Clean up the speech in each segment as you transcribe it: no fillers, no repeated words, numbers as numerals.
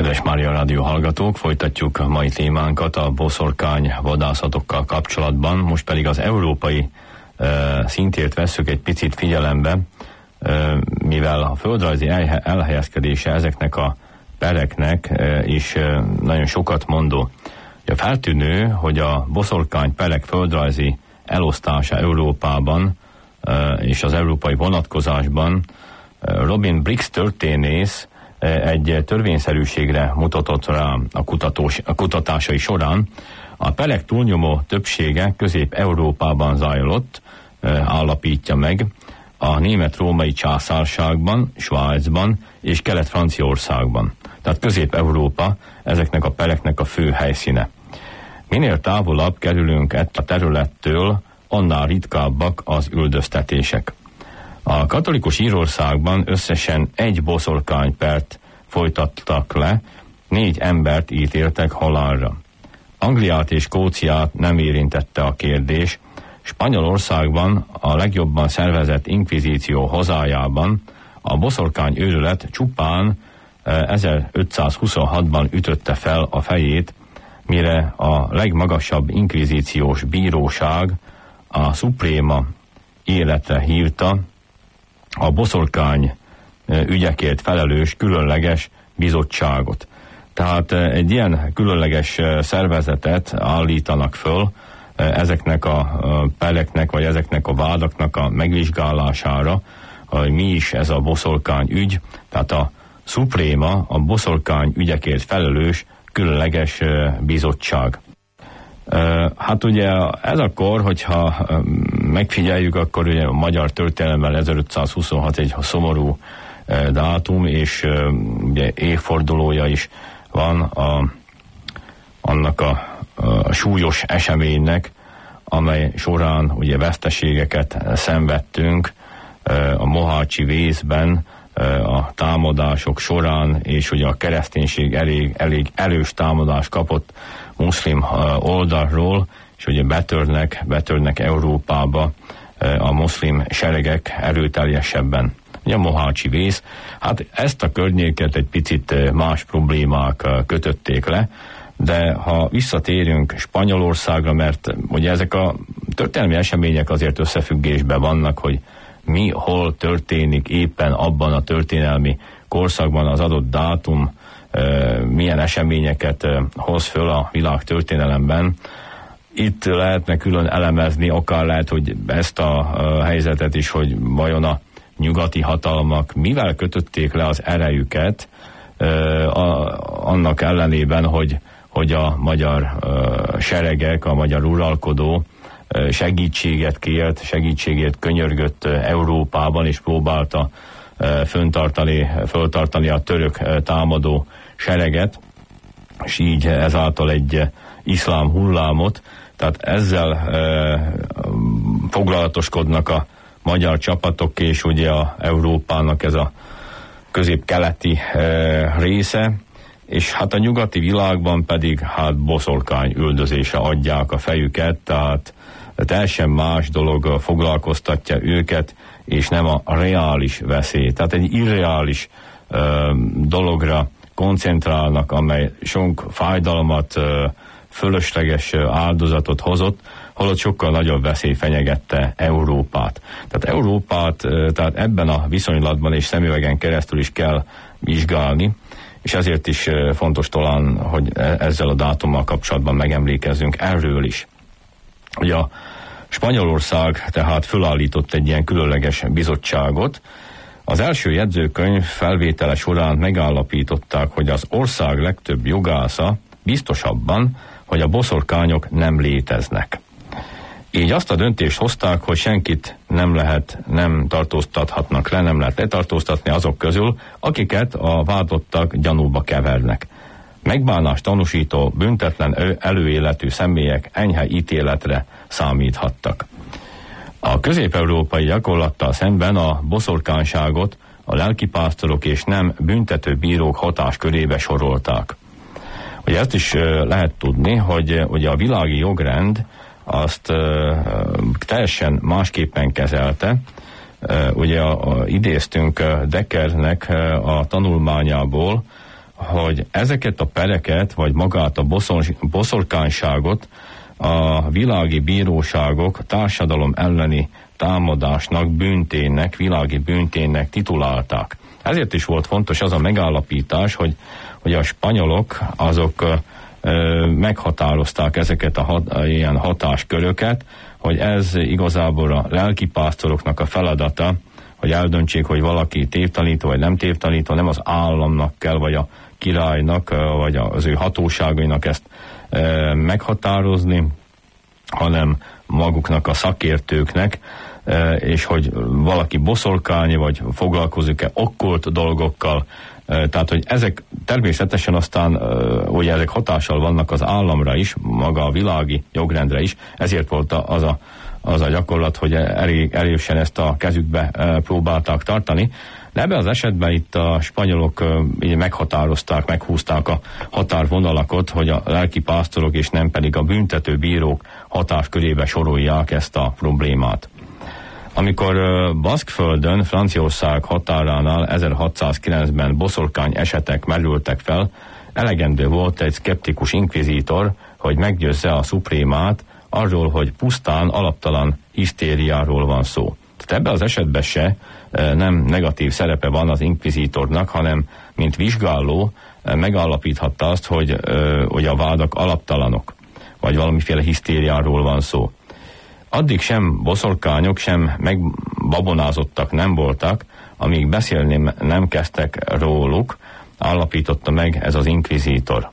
Kedves Mária Rádió hallgatók, folytatjuk a mai témánkat a boszorkány vadászatokkal kapcsolatban, most pedig az európai szintért vesszük egy picit figyelembe, mivel a földrajzi elhelyezkedése ezeknek a pereknek is nagyon sokat mondó. A feltűnő, hogy a boszorkány perek földrajzi elosztása Európában és az európai vonatkozásban Robin Briggs történész egy törvényszerűségre mutatott rá a kutatásai során. A perek túlnyomó többsége Közép-Európában zajlott, állapítja meg, a német-római császárságban, Svájcban és Kelet-Franciaországban. Tehát Közép-Európa ezeknek a pereknek a fő helyszíne. Minél távolabb kerülünk ettől a területtől, annál ritkábbak az üldöztetések. A katolikus Írországban összesen egy boszorkánypert folytattak le, 4 embert ítéltek halálra. Angliát és Skóciát nem érintette a kérdés. Spanyolországban a legjobban szervezett inkvizíció hazájában a boszorkány őrület csupán 1526-ban ütötte fel a fejét, mire a legmagasabb inkvizíciós bíróság, a Suprema életre hívta a boszorkány ügyekért felelős különleges bizottságot. Tehát egy ilyen különleges szervezetet állítanak föl ezeknek a pereknek, vagy ezeknek a vádaknak a megvizsgálására, hogy mi is ez a boszorkány ügy. Tehát a Suprema, a boszorkány ügyekért felelős különleges bizottság. Hát ugye ez akkor, hogyha megfigyeljük, akkor ugye a magyar történelemben 1526 egy szomorú dátum, és ugye évfordulója is van annak a súlyos eseménynek, amely során ugye veszteségeket szenvedtünk a mohácsi vészben, a támadások során, és ugye a kereszténység elég erős támadást kapott muszlim oldalról, és ugye betörnek Európába a muszlim seregek erőteljesebben. Ugye a mohácsi vész, hát ezt a környéket egy picit más problémák kötötték le, de ha visszatérünk Spanyolországra, mert ugye ezek a történelmi események azért összefüggésben vannak, hogy mi hol történik éppen abban a történelmi korszakban, az adott dátum milyen eseményeket hoz föl a világ történelemben. Itt lehetne külön elemezni, akár lehet, hogy ezt a helyzetet is, hogy vajon a nyugati hatalmak mivel kötötték le az erejüket, annak ellenében, hogy a magyar seregek, a magyar uralkodó segítséget kért, segítségét könyörgött Európában, és próbálta föltartani a török támadó sereget, és így ezáltal egy iszlám hullámot. Tehát ezzel foglalatoskodnak a magyar csapatok, és ugye a Európának ez a közép-keleti része, és hát a nyugati világban pedig hát boszorkány üldözése adják a fejüket, tehát teljesen más dolog foglalkoztatja őket, és nem a reális veszély. Tehát egy irreális dologra koncentrálnak, amely sok fájdalmat, fölösleges áldozatot hozott, holott sokkal nagyobb veszély fenyegette Európát. Tehát Európát tehát ebben a viszonylatban és szemüvegen keresztül is kell vizsgálni, és ezért is fontos talán, hogy ezzel a dátummal kapcsolatban megemlékezzünk erről is. Ugye a Spanyolország tehát fölállított egy ilyen különleges bizottságot. Az első jegyzőkönyv felvétele során megállapították, hogy az ország legtöbb jogásza biztos abban, hogy a boszorkányok nem léteznek. Így azt a döntést hozták, hogy senkit nem tartóztathatnak le, nem lehet letartóztatni azok közül, akiket a vádlottak gyanúba kevernek. Megbánást tanúsító, büntetlen előéletű személyek enyhe ítéletre számíthattak. A közép-európai gyakorlattal szemben a boszorkányságot a lelkipásztorok és nem büntető bírók hatáskörébe sorolták. Ugye ezt is lehet tudni, hogy ugye a világi jogrend azt teljesen másképpen kezelte. Ugye idéztünk Deckernek a tanulmányából, hogy ezeket a pereket, vagy magát a boszorkányságot a világi bíróságok társadalom elleni támadásnak, bűnténnek, világi bűnténnek titulálták. Ezért is volt fontos az a megállapítás, hogy a spanyolok azok meghatározták ezeket ilyen hatásköröket, hogy ez igazából a lelkipásztoroknak a feladata, hogy eldöntsék, hogy valaki tévtanító vagy nem tévtanító, nem az államnak kell, vagy a királynak, vagy az ő hatóságainak ezt meghatározni, hanem maguknak a szakértőknek, és hogy valaki boszorkálni, vagy foglalkozik-e okkult dolgokkal, tehát, hogy ezek természetesen aztán ugye ezek hatással vannak az államra is, maga a világi jogrendre is, ezért volt az a gyakorlat, hogy erősen ezt a kezükbe próbálták tartani. De ebben az esetben itt a spanyolok meghatározták, meghúzták a határvonalakat, hogy a lelkipásztorok és nem pedig a büntetőbírók hatáskörébe sorolják ezt a problémát. Amikor Baszkföldön, Franciaország határánál 1609-ben boszorkány esetek merültek fel, elegendő volt egy szkeptikus inkvizítor, hogy meggyőzze a szuprémát arról, hogy pusztán alaptalan hisztériáról van szó. Tehát ebben az esetben se nem negatív szerepe van az inkvizítornak, hanem mint vizsgáló megállapíthatta azt, hogy a vádak alaptalanok, vagy valamiféle hisztériáról van szó. Addig sem boszorkányok, sem megbabonázottak nem voltak, amíg beszélni nem kezdtek róluk, állapította meg ez az inkvizítor.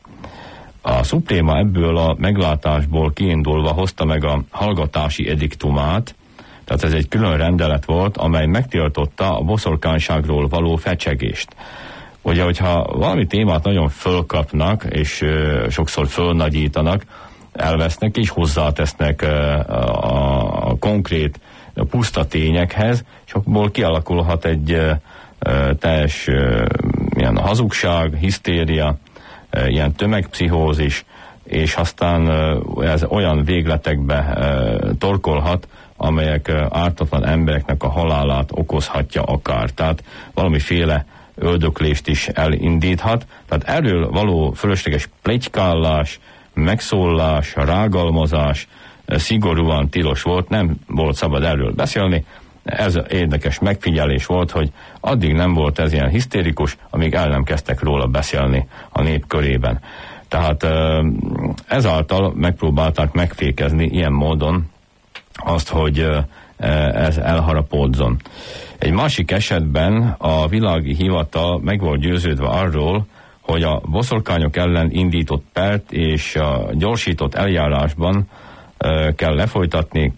A szupréma ebből a meglátásból kiindulva hozta meg a hallgatási ediktumát, tehát ez egy külön rendelet volt, amely megtiltotta a boszorkányságról való fecsegést. Ugye, hogyha valami témát nagyon fölkapnak, és sokszor fölnagyítanak, elvesznek és hozzátesznek a konkrét puszta tényekhez, és abból kialakulhat egy teljes ilyen hazugság, hisztéria, ilyen tömegpszichózis, és aztán ez olyan végletekbe torkolhat, amelyek ártatlan embereknek a halálát okozhatja akár. Tehát valamiféle öldöklést is elindíthat. Tehát erről való fölösleges pletykálás, megszólás, rágalmazás szigorúan tilos volt, nem volt szabad erről beszélni. Ez érdekes megfigyelés volt, hogy addig nem volt ez ilyen hisztérikus, amíg el nem kezdtek róla beszélni a nép körében. Tehát ezáltal megpróbálták megfékezni ilyen módon azt, hogy ez elharapódzon. Egy másik esetben a világi hivatal meg volt győződve arról, hogy a boszorkányok ellen indított pert és a gyorsított eljárásban kell lefolytatni,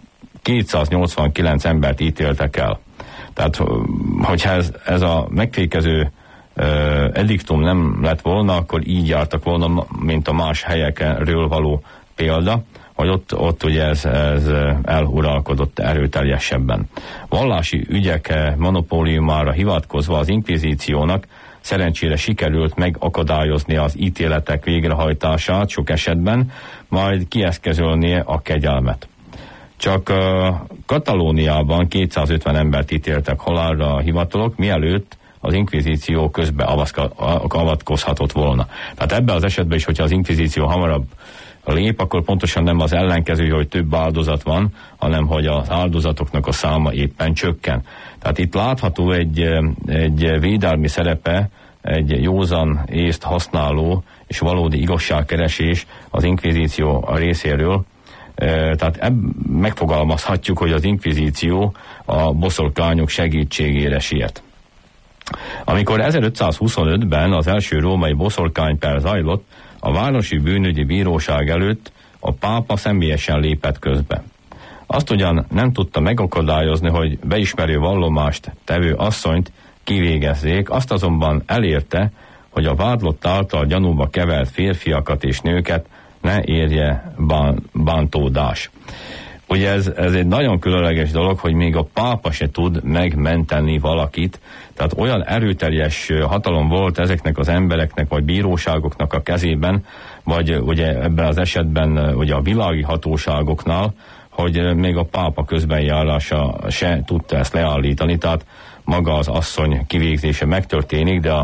289 embert ítéltek el. Tehát, hogyha ez a megfékező ediktum nem lett volna, akkor így jártak volna, mint a más helyekről való példa, hogy ott ugye ez eluralkodott erőteljesebben. Vallási ügyek monopóliumára hivatkozva az inkvizíciónak szerencsére sikerült megakadályozni az ítéletek végrehajtását sok esetben, majd kieszközölnie a kegyelmet. Csak Katalóniában 250 embert ítéltek halálra a hivatalok, mielőtt az inkvizíció közbe avatkozhatott volna. Tehát ebben az esetben is, hogyha az inkvizíció hamarabb lép, akkor pontosan nem az ellenkező, hogy több áldozat van, hanem hogy az áldozatoknak a száma éppen csökken. Tehát itt látható egy védelmi szerepe, egy józan észt használó és valódi igazságkeresés az inkvizíció részéről. Tehát megfogalmazhatjuk, hogy az inkvizíció a boszorkányok segítségére siet. Amikor 1525-ben az első római boszorkányper zajlott, a városi bűnügyi bíróság előtt a pápa személyesen lépett közbe. Azt ugyan nem tudta megakadályozni, hogy beismerő vallomást tevő asszonyt kivégezzék, azt azonban elérte, hogy a vádlott által gyanúba kevert férfiakat és nőket ne érje bántódás. Ugye ez egy nagyon különleges dolog, hogy még a pápa se tud megmenteni valakit, tehát olyan erőteljes hatalom volt ezeknek az embereknek, vagy bíróságoknak a kezében, vagy ugye ebben az esetben ugye a világi hatóságoknál, hogy még a pápa közbenjárása se tudta ezt leállítani, tehát maga az asszony kivégzése megtörténik, de a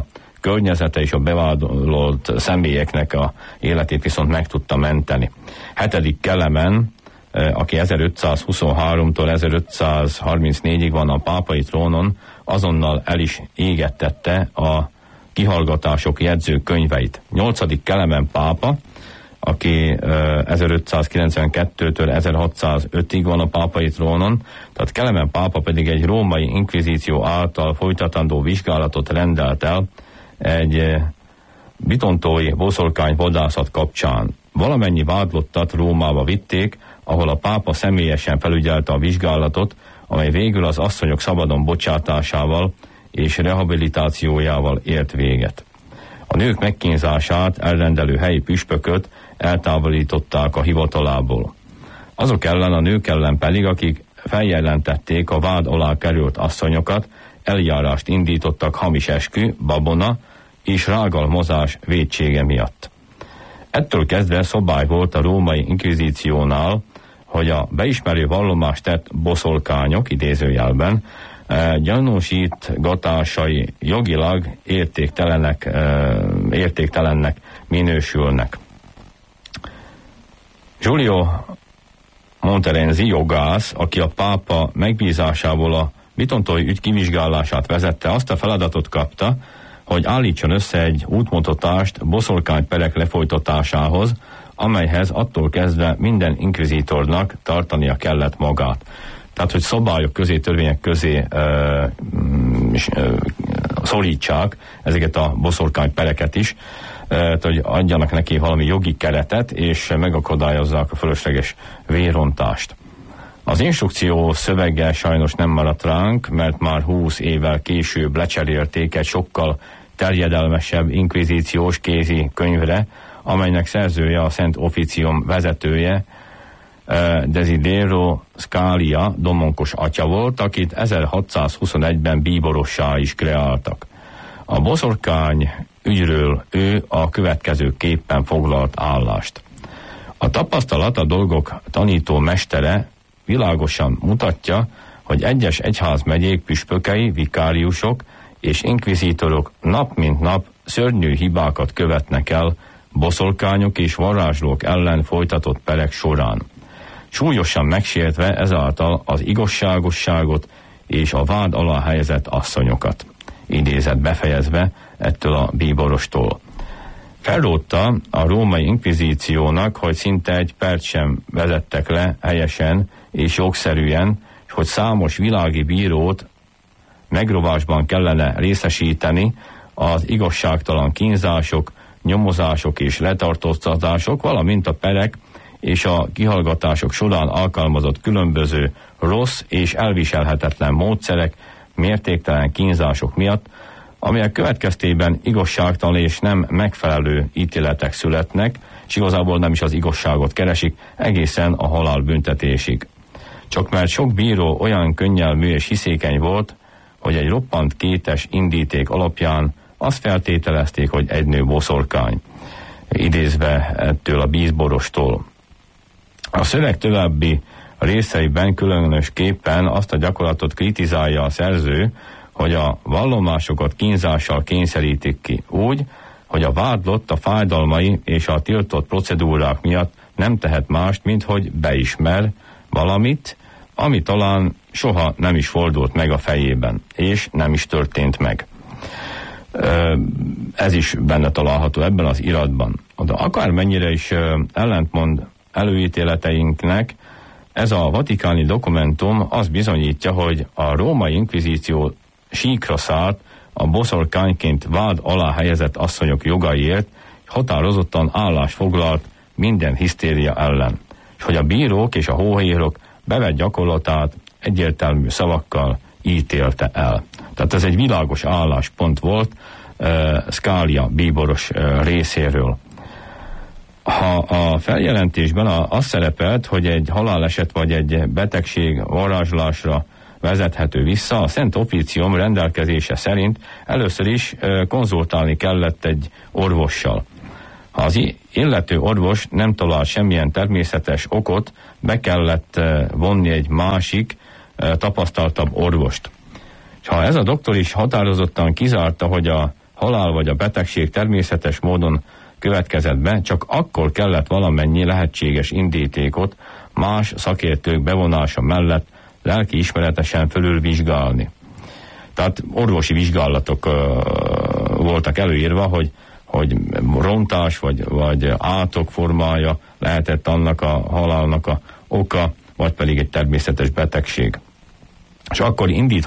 környezete és a bevádolt személyeknek a életét viszont meg tudta menteni. 7. Kelemen, aki 1523-tól 1534-ig van a pápai trónon, azonnal el is égettette a kihallgatások jegyzőkönyveit. 8. Kelemen pápa, aki 1592-től 1605-ig van a pápai trónon, tehát Kelemen pápa pedig egy római inkvizíció által folytatandó vizsgálatot rendelt el egy bitontói boszorkány vadászat kapcsán. Valamennyi vádlottat Rómába vitték, ahol a pápa személyesen felügyelte a vizsgálatot, amely végül az asszonyok szabadon bocsátásával és rehabilitációjával ért véget. A nők megkínzását elrendelő helyi püspököt eltávolították a hivatalából. Azok ellen, a nők ellen pedig, akik feljelentették a vád alá került asszonyokat, eljárást indítottak hamis eskü, babona és rágalmazás vétsége miatt. Ettől kezdve szabály volt a római inkvizíciónál, hogy a beismerő vallomást tett boszorkányok, idézőjelben, gyanúsítgatásai jogilag értéktelennek minősülnek. Giulio Monterenzi jogász, aki a pápa megbízásából a bitontói ügy kivizsgálását vezette, azt a feladatot kapta, hogy állítson össze egy útmutatást boszorkányperek lefolytatásához, amelyhez attól kezdve minden inkvizítornak tartania kellett magát. Tehát, hogy szabályok közé, törvények közé szorítsák ezeket a boszorkánypereket is, hogy adjanak neki valami jogi keretet, és megakadályozzák a fölösleges vérontást. Az instrukció szövege sajnos nem maradt ránk, mert már 20 évvel később lecserélték egy sokkal terjedelmesebb inkvizíciós kézi könyvre, amelynek szerzője a Szent Officium vezetője, Desiderio Scalia domonkos atya volt, akit 1621-ben bíborossá is kreáltak. A boszorkány ügyről ő a következőképpen foglalt állást. A tapasztalat, a dolgok tanító mestere világosan mutatja, hogy egyes egyházmegyék püspökei, vikáriusok és inkvizítorok nap mint nap szörnyű hibákat követnek el boszorkányok és varázslók ellen folytatott perek során, súlyosan megsértve ezáltal az igazságosságot és a vád alá helyezett asszonyokat. Idézet befejezve ettől a bíborostól. Felrótta a római inkvizíciónak, hogy szinte egy perc sem vezettek le helyesen és jogszerűen, és hogy számos világi bírót megrovásban kellene részesíteni az igazságtalan kínzások, nyomozások és letartóztatások, valamint a perek és a kihallgatások során alkalmazott különböző rossz és elviselhetetlen módszerek, mértéktelen kínzások miatt, amelyek következtében igazságtalan és nem megfelelő ítéletek születnek, és igazából nem is az igazságot keresik egészen a halálbüntetésig. Csak mert sok bíró olyan könnyelmű és hiszékeny volt, hogy egy roppant kétes indíték alapján azt feltételezték, hogy egy nő boszorkány, idézve ettől a bíborostól. A szöveg további részeiben különösképpen azt a gyakorlatot kritizálja a szerző, hogy a vallomásokat kínzással kényszerítik ki úgy, hogy a vádlott a fájdalmai és a tiltott procedúrák miatt nem tehet mást, mint hogy beismer valamit, ami talán soha nem is fordult meg a fejében, és nem is történt meg. Ez is benne található ebben az iratban. De akármennyire is ellentmond előítéleteinknek, ez a vatikáni dokumentum azt bizonyítja, hogy a római inkvizíció síkra szállt a boszorkányként vád alá helyezett asszonyok jogaiért, határozottan állást foglalt minden hisztéria ellen, és hogy a bírók és a hóhérok bevett gyakorlatát egyértelmű szavakkal ítélte el. Tehát ez egy világos álláspont volt Scalia bíboros részéről. Ha a feljelentésben az szerepelt, hogy egy haláleset vagy egy betegség varázslásra vezethető vissza, a Szent Officium rendelkezése szerint először is konzultálni kellett egy orvossal. Ha az illető orvos nem talál semmilyen természetes okot, be kellett vonni egy másik, tapasztaltabb orvost. És ha ez a doktor is határozottan kizárta, hogy a halál vagy a betegség természetes módon következett be, csak akkor kellett valamennyi lehetséges indítékot más szakértők bevonása mellett lelkiismeretesen fölülvizsgálni. Tehát orvosi vizsgálatok voltak előírva, hogy rontás vagy átok formája lehetett annak a halálnak a oka, vagy pedig egy természetes betegség. És akkor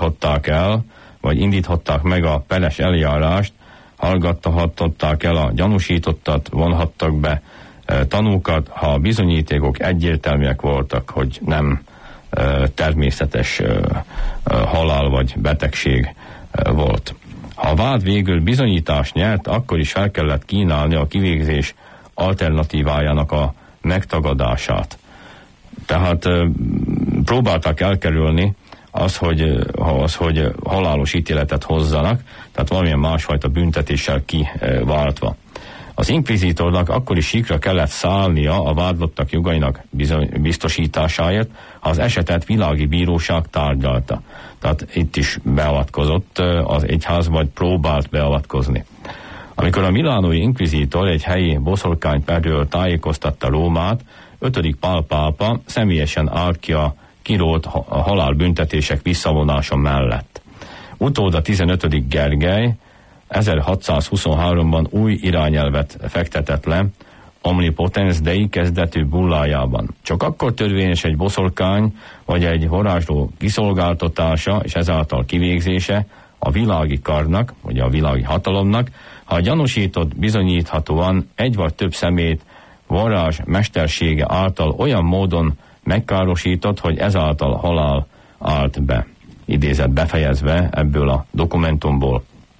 indíthatták meg a peres eljárást, hallgathatták el a gyanúsítottat, vonhattak be tanúkat, ha a bizonyítékok egyértelműek voltak, hogy nem természetes halál vagy betegség volt. Ha a vád végül bizonyítást nyert, akkor is fel kellett kínálni a kivégzés alternatívájának a megtagadását. Tehát próbálták elkerülni hogy halálos ítéletet hozzanak, tehát valamilyen másfajta büntetéssel kiváltva. Az inkvizítornak akkor is síkra kellett szállnia a vádlottak jogainak biztosításáért, ha az esetet világi bíróság tárgyalta. Tehát itt is beavatkozott az egyház, vagy próbált beavatkozni. Amikor a milánói inkvizítor egy helyi boszorkányperről tájékoztatta Rómát, 5. Pál pápa személyesen állt ki a kirólt halálbüntetések visszavonása mellett. Utóda 15. Gergely 1623-ban új irányelvet fektetett le Omnipotens Dei kezdetű bullájában. Csak akkor törvényes egy boszorkány vagy egy varázsló kiszolgáltatása és ezáltal kivégzése a világi karnak, vagy a világi hatalomnak, ha a gyanúsított bizonyíthatóan egy vagy több szemét varázs mestersége által olyan módon megkárosított, hogy ezáltal halál állt be. Idézet befejezve ebből a dokumentumból.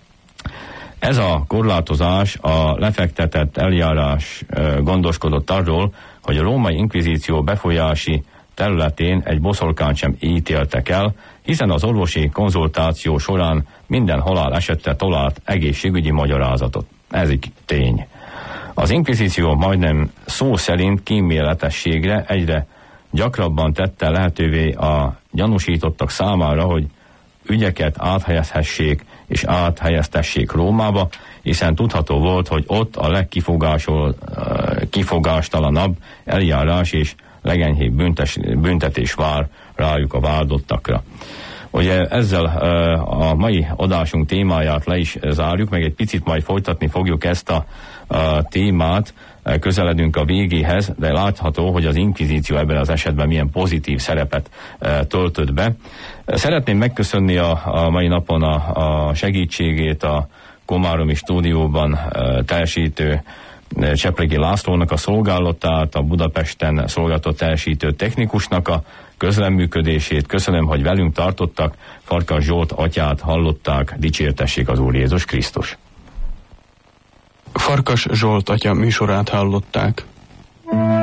Ez a korlátozás, a lefektetett eljárás gondoskodott arról, hogy a római inkvizíció befolyási területén egy boszorkányt sem ítéltek el, hiszen az orvosi konzultáció során minden halál esetre talált egészségügyi magyarázatot. Ez így tény. Az inkvizíció majdnem szó szerint kíméletességre egyre gyakrabban tette lehetővé a gyanúsítottak számára, hogy ügyeket áthelyezhessék és áthelyeztessék Rómába, hiszen tudható volt, hogy ott a legkifogástalanabb eljárás és legenyhébb büntetés vár rájuk a vádlottakra. Ugye ezzel a mai adásunk témáját le is zárjuk, meg egy picit majd folytatni fogjuk ezt a témát, közeledünk a végéhez, de látható, hogy az inkvizíció ebben az esetben milyen pozitív szerepet töltött be. Szeretném megköszönni a mai napon a segítségét a komáromi stúdióban teljesítő Csepregi Lászlónak a szolgálatát, a Budapesten szolgálatot teljesítő technikusnak a közreműködését. Köszönöm, hogy velünk tartottak. Farkas Zsolt atyát hallották, dicsértessék az Úr Jézus Krisztus. Farkas Zsolt atya műsorát hallották.